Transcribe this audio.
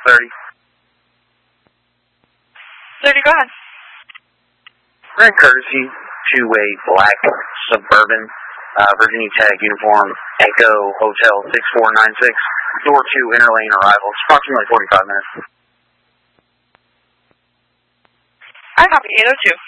30. 30, go ahead. Grand courtesy to a black Suburban, Virginia Tech uniform, Echo Hotel 6496, door 2, inner lane arrival. It's approximately 45 minutes. I copy 802.